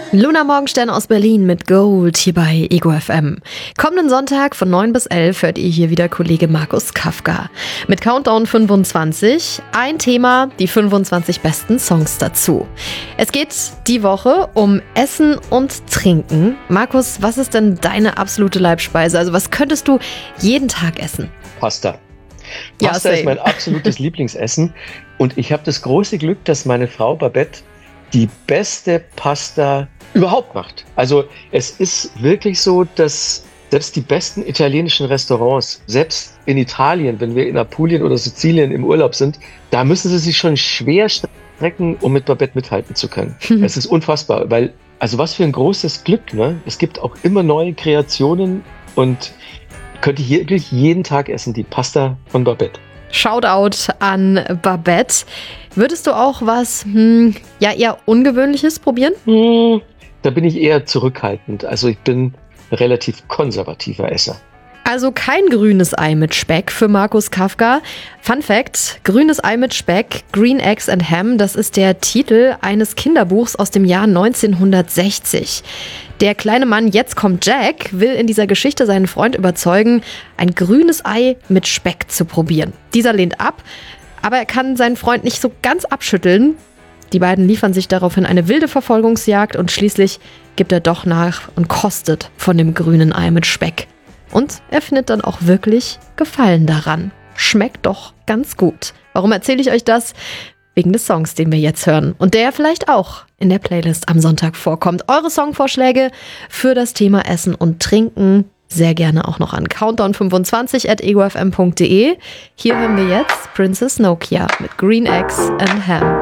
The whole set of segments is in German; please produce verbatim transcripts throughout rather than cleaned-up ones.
Luna Morgenstern aus Berlin mit Gold hier bei Ego F M. Kommenden Sonntag von neun bis elf hört ihr hier wieder Kollege Markus Kafka. Mit Countdown fünfundzwanzig, ein Thema, die fünfundzwanzig besten Songs dazu. Es geht die Woche um Essen und Trinken. Markus, was ist denn deine absolute Leibspeise? Also was könntest du jeden Tag essen? Pasta. Ja, Pasta same. ist mein absolutes Lieblingsessen. Und ich habe das große Glück, dass meine Frau Babette die beste Pasta überhaupt macht. Also es ist wirklich so, dass selbst die besten italienischen Restaurants, selbst in Italien, wenn wir in Apulien oder Sizilien im Urlaub sind, da müssen sie sich schon schwer strecken, um mit Babette mithalten zu können. Es ist unfassbar, weil, also was für ein großes Glück, ne? Es gibt auch immer neue Kreationen und könnte ich wirklich jeden Tag essen, die Pasta von Babette. Shoutout an Babette. Würdest du auch was, hm, ja, eher Ungewöhnliches probieren? Hm, da bin ich eher zurückhaltend. Also ich bin relativ konservativer Esser. Also kein grünes Ei mit Speck für Markus Kafka. Fun Fact, grünes Ei mit Speck, Green Eggs and Ham, das ist der Titel eines Kinderbuchs aus dem Jahr neunzehnhundertsechzig. Der kleine Mann, jetzt kommt Jack, will in dieser Geschichte seinen Freund überzeugen, ein grünes Ei mit Speck zu probieren. Dieser lehnt ab, aber er kann seinen Freund nicht so ganz abschütteln. Die beiden liefern sich daraufhin eine wilde Verfolgungsjagd und schließlich gibt er doch nach und kostet von dem grünen Ei mit Speck. Und er findet dann auch wirklich Gefallen daran. Schmeckt doch ganz gut. Warum erzähle ich euch das? Wegen des Songs, den wir jetzt hören. Und der vielleicht auch in der Playlist am Sonntag vorkommt. Eure Songvorschläge für das Thema Essen und Trinken sehr gerne auch noch an countdown fünfundzwanzig at ego f m punkt d e. Hier hören wir jetzt Princess Nokia mit Green Eggs and Ham.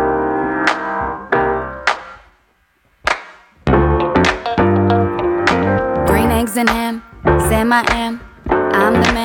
Green eggs and ham, Sam I am, I'm the man.